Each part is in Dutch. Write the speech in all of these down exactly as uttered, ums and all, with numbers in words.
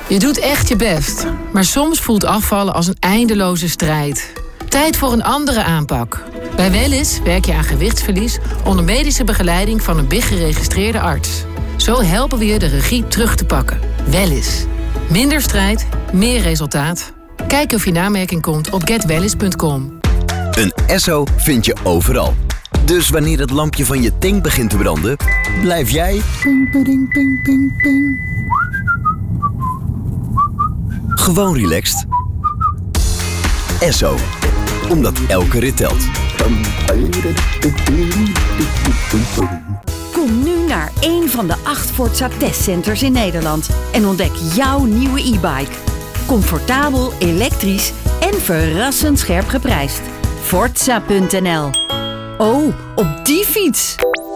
Je doet echt je best, maar soms voelt afvallen als een eindeloze strijd. Tijd voor een andere aanpak. Bij Wellys werk je aan gewichtsverlies onder medische begeleiding van een B I G-geregistreerde arts. Zo helpen we je de regie terug te pakken. Wellys. Minder strijd, meer resultaat. Kijk of je namerking komt op get wellys punt com. Een Esso vind je overal. Dus wanneer het lampje van je tank begint te branden, blijf jij ping, ping, ping, ping, ping. Gewoon relaxed. Esso. Omdat elke rit telt. Kom nu naar een van de acht Forza testcenters in Nederland en ontdek jouw nieuwe e-bike. Comfortabel, elektrisch en verrassend scherp geprijsd. Forza punt n l. Oh, op die fiets!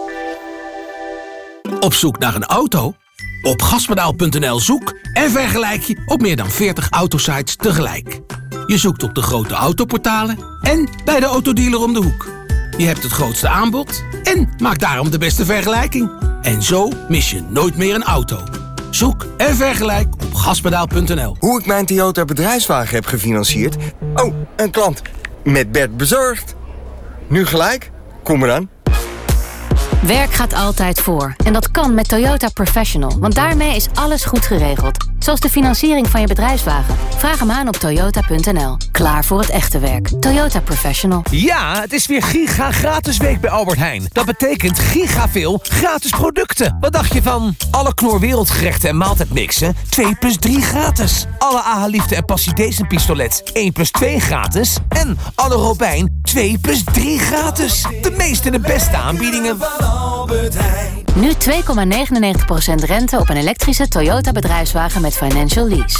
Op zoek naar een auto? Op gaspedaal punt n l zoek en vergelijk je op meer dan veertig autosites tegelijk. Je zoekt op de grote autoportalen en bij de autodealer om de hoek. Je hebt het grootste aanbod en maakt daarom de beste vergelijking. En zo mis je nooit meer een auto. Zoek en vergelijk op gaspedaal punt n l. Hoe ik mijn Toyota bedrijfswagen heb gefinancierd? Oh, een klant. Met Bert bezorgd. Nu gelijk? Kom eraan. Werk gaat altijd voor. En dat kan met Toyota Professional. Want daarmee is alles goed geregeld. Zoals de financiering van je bedrijfswagen. Vraag hem aan op toyota punt n l. Klaar voor het echte werk. Toyota Professional. Ja, het is weer giga gratis week bij Albert Heijn. Dat betekent giga veel gratis producten. Wat dacht je van alle Knor wereldgerechten en maaltijdmixen? twee plus drie gratis. Alle AHA Liefde en Passie Deze pistolets één plus twee gratis. En alle Robijn twee plus drie gratis. De meeste en de beste aanbiedingen. Nu twee komma negenennegentig procent rente op een elektrische Toyota bedrijfswagen met financial lease.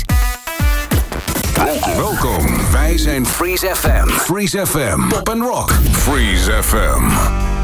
Welkom, wij zijn Freeze F M. Freeze F M. Pop and Rock. Freeze F M.